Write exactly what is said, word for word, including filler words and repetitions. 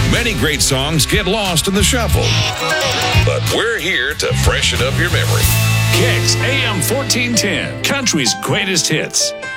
Many great songs get lost in the shuffle, but we're here to freshen up your memory. Kicks A M fourteen ten, country's greatest hits.